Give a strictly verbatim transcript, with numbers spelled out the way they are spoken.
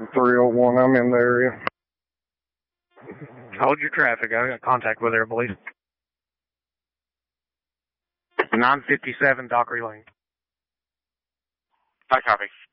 three oh one, I'm in the area. Hold your traffic. I got contact with her, I believe. nine fifty-seven Dockery Lane. I copy.